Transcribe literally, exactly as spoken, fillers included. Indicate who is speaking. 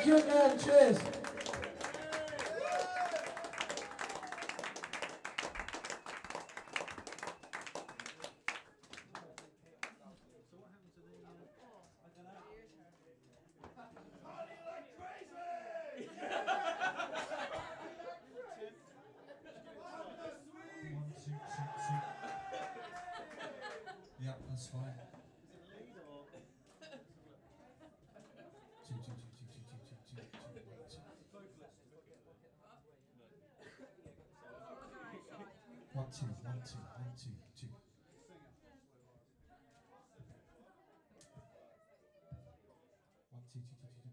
Speaker 1: Thank you again. Cheers.
Speaker 2: One, two, two, two. Yeah, that's fine. Two, two, two, two, two, two, two, two, two, one, two. One, two, one, two, one, two, two. One, two, two, two, two,